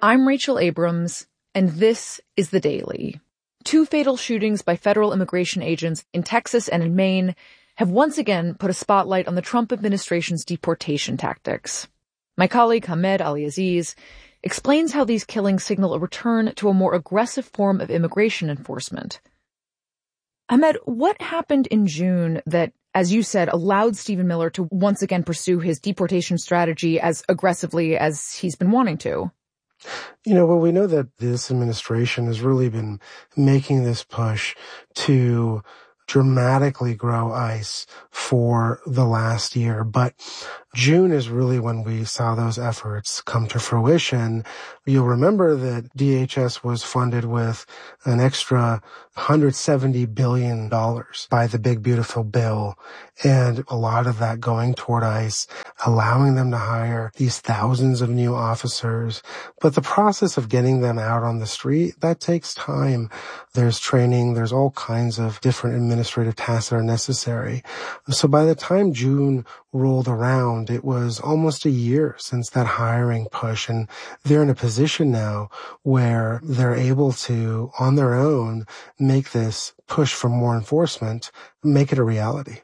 I'm Rachel Abrams, and this is The Daily. 2 fatal shootings by federal immigration agents in Texas and in Maine have once again put a spotlight on the Trump administration's deportation tactics. My colleague Hamed Ali-Aziz explains how these killings signal a return to a more aggressive form of immigration enforcement. Hamed, what happened in June that, as you said, allowed Stephen Miller to once again pursue his deportation strategy as aggressively as he's been wanting to? Well, we know that this administration has really been making this push to dramatically grow ICE for the last year. But June is really when we saw those efforts come to fruition. You'll remember that DHS was funded with an extra $170 billion by the Big Beautiful Bill, and a lot of that going toward ICE, allowing them to hire these thousands of new officers. But the process of getting them out on the street, that takes time. There's training, there's all kinds of different administrative tasks that are necessary. So by the time June rolled around, it was almost a year since that hiring push, and they're in a position now where they're able to, on their own, make this push for more enforcement, make it a reality.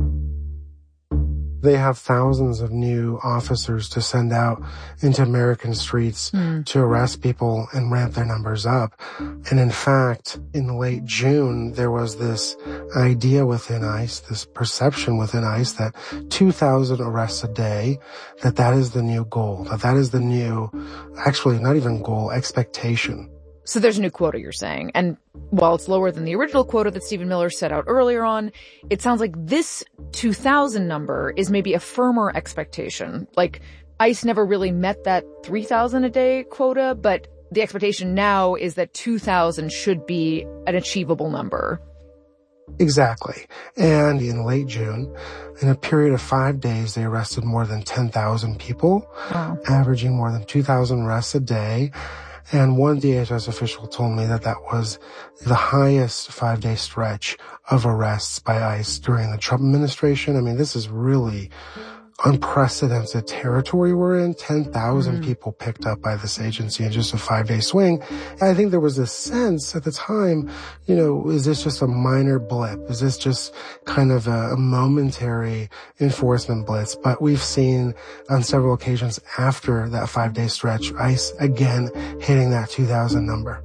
They have thousands of new officers to send out into American streets to arrest people and ramp their numbers up. And in fact, in late June, there was this idea within ICE, this perception within ICE that 2,000 arrests a day, that is the new goal, that is the new, actually not even goal, expectation. So there's a new quota, you're saying. And while it's lower than the original quota that Stephen Miller set out earlier on, it sounds like this 2,000 number is maybe a firmer expectation. Like, ICE never really met that 3,000 a day quota, but the expectation now is that 2,000 should be an achievable number. Exactly. And in late June, in a period of 5 days, they arrested more than 10,000 people, averaging more than 2,000 arrests a day. And one DHS official told me that was the highest 5-day stretch of arrests by ICE during the Trump administration. I mean, this is really unprecedented territory we're in. 10,000 people picked up by this agency in just a 5-day swing. I think there was a sense at the time, is this just a minor blip? Is this just kind of a momentary enforcement blitz? But we've seen on several occasions after that 5-day stretch, ICE again hitting that 2,000 number.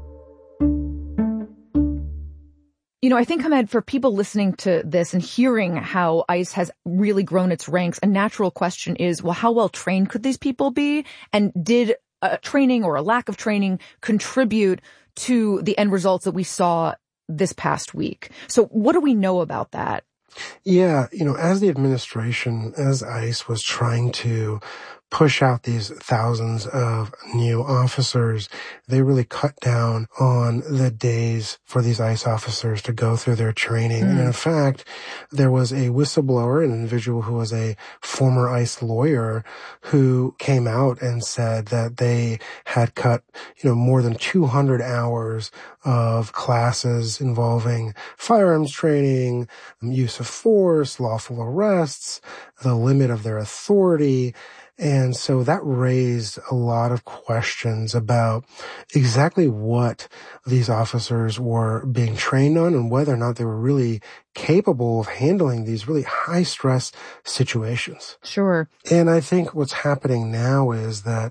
I think, Hamed, for people listening to this and hearing how ICE has really grown its ranks, a natural question is, well, how well trained could these people be? And did training or a lack of training contribute to the end results that we saw this past week? So what do we know about that? Yeah, as the administration, as ICE was trying to push out these thousands of new officers, they really cut down on the days for these ICE officers to go through their training. And in fact, there was a whistleblower, an individual who was a former ICE lawyer, who came out and said that they had cut, more than 200 hours of classes involving firearms training, use of force, lawful arrests, the limit of their authority. And so that raised a lot of questions about exactly what these officers were being trained on and whether or not they were really capable of handling these really high-stress situations. Sure. And I think what's happening now is that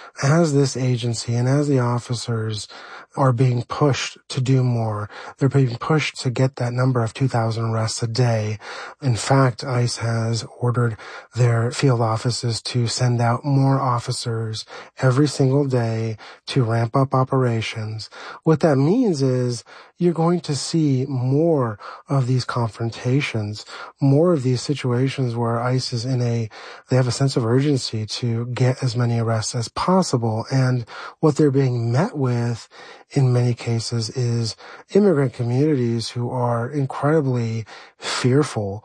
as this agency and as the officers are being pushed to do more, they're being pushed to get that number of 2,000 arrests a day. In fact, ICE has ordered their field offices to send out more officers every single day to ramp up operations. What that means is you're going to see more of these confrontations, more of these situations where ICE is they have a sense of urgency to get as many arrests as possible. And what they're being met with in many cases is immigrant communities who are incredibly fearful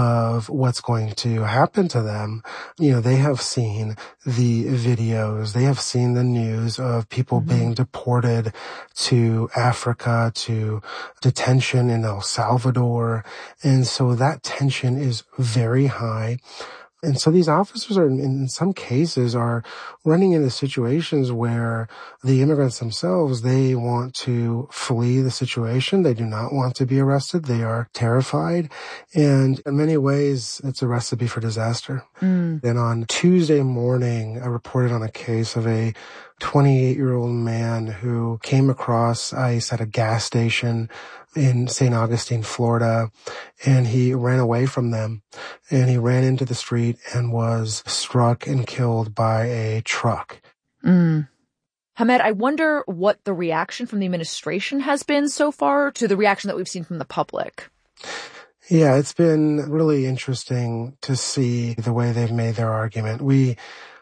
of what's going to happen to them. They have seen the videos, they have seen the news of people being deported to Africa, to detention in El Salvador. And so that tension is very high. And so these officers are, in some cases, are running into situations where the immigrants themselves, they want to flee the situation. They do not want to be arrested. They are terrified. And in many ways, it's a recipe for disaster. And on Tuesday morning, I reported on a case of a 28-year-old man who came across ICE at a gas station in St. Augustine, Florida, and he ran away from them, and he ran into the street and was struck and killed by a truck. Hamed, I wonder what the reaction from the administration has been so far to the reaction that we've seen from the public. Yeah, it's been really interesting to see the way they've made their argument. We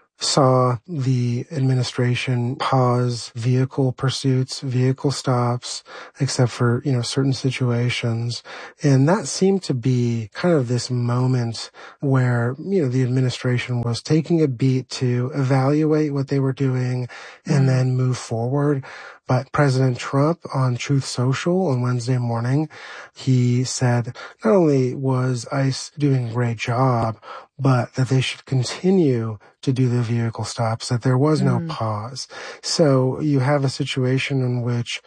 saw the administration pause vehicle pursuits, vehicle stops, except for, certain situations. And that seemed to be kind of this moment where, the administration was taking a beat to evaluate what they were doing and then move forward. But President Trump on Truth Social on Wednesday morning, he said not only was ICE doing a great job, but that they should continue to do the vehicle stops, that there was no pause. So you have a situation in which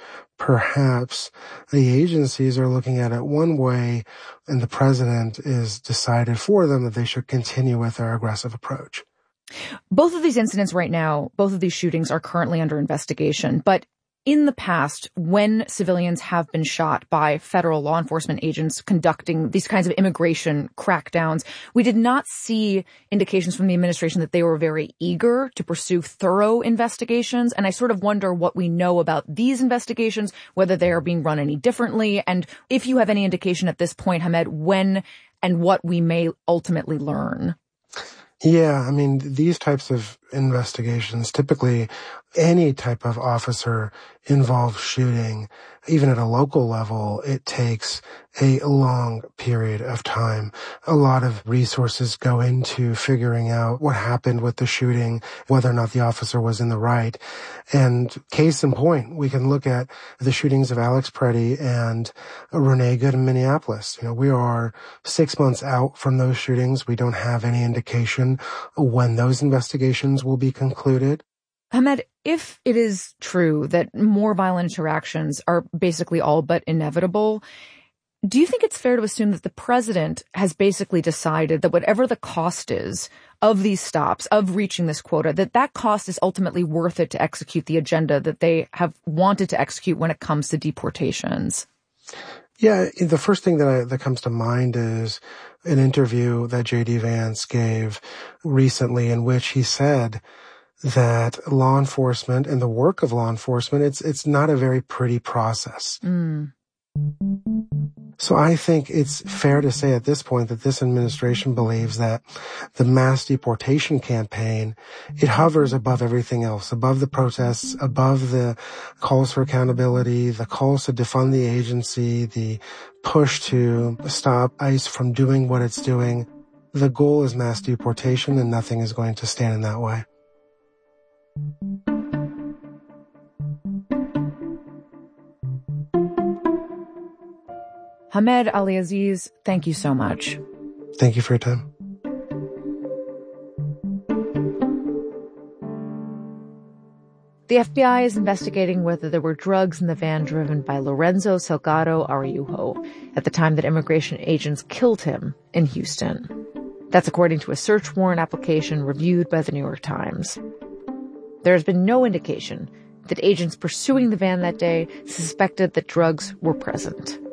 perhaps the agencies are looking at it one way and the president is decided for them that they should continue with their aggressive approach. Both of these incidents right now, both of these shootings are currently under investigation, but in the past, when civilians have been shot by federal law enforcement agents conducting these kinds of immigration crackdowns, we did not see indications from the administration that they were very eager to pursue thorough investigations. And I sort of wonder what we know about these investigations, whether they are being run any differently, and if you have any indication at this point, Hamed, when and what we may ultimately learn. Yeah, these types of investigations, typically any type of officer involved shooting, even at a local level, it takes a long period of time. A lot of resources go into figuring out what happened with the shooting, whether or not the officer was in the right. And case in point, we can look at the shootings of Alex Preddy and Renee Good in Minneapolis. We are 6 months out from those shootings. We don't have any indication when those investigations will be concluded. Hamed, if it is true that more violent interactions are basically all but inevitable, do you think it's fair to assume that the president has basically decided that whatever the cost is of these stops, of reaching this quota, that cost is ultimately worth it to execute the agenda that they have wanted to execute when it comes to deportations? Yeah, the first thing that comes to mind is an interview that J.D. Vance gave recently in which he said that law enforcement and the work of law enforcement, it's not a very pretty process. So I think it's fair to say at this point that this administration believes that the mass deportation campaign, it hovers above everything else, above the protests, above the calls for accountability, the calls to defund the agency, the push to stop ICE from doing what it's doing. The goal is mass deportation, and nothing is going to stand in that way. Hamed Ali-Aziz, thank you so much. Thank you for your time. The FBI is investigating whether there were drugs in the van driven by Lorenzo Salgado Araujo at the time that immigration agents killed him in Houston. That's according to a search warrant application reviewed by the New York Times. There has been no indication that agents pursuing the van that day suspected that drugs were present.